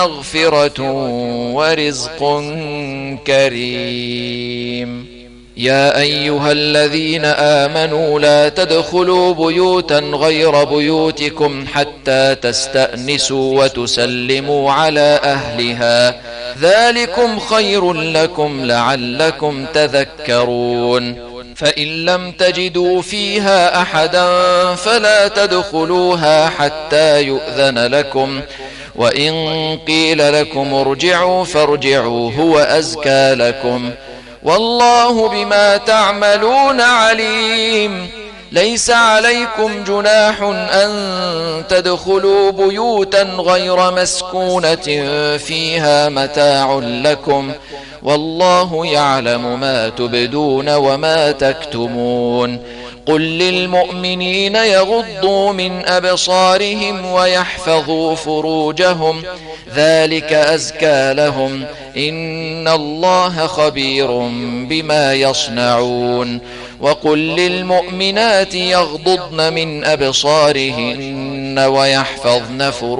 مغفرة ورزق كريم. يا أيها الذين آمنوا لا تدخلوا بيوتا غير بيوتكم حتى تستأنسوا وتسلموا على أهلها، ذلكم خير لكم لعلكم تذكرون. فإن لم تجدوا فيها أحدا فلا تدخلوها حتى يؤذن لكم، وإن قيل لكم ارجعوا فارجعوا هو أزكى لكم، والله بما تعملون عليم. ليس عليكم جناح أن تدخلوا بيوتا غير مسكونة فيها متاع لكم، والله يعلم ما تبدون وما تكتمون. قل للمؤمنين يغضوا من أبصارهم ويحفظوا فروجهم، ذلك أزكى لهم، إن الله خبير بما يصنعون. وقل للمؤمنات يغضضن من أبصارهن ويحفظن فروجهن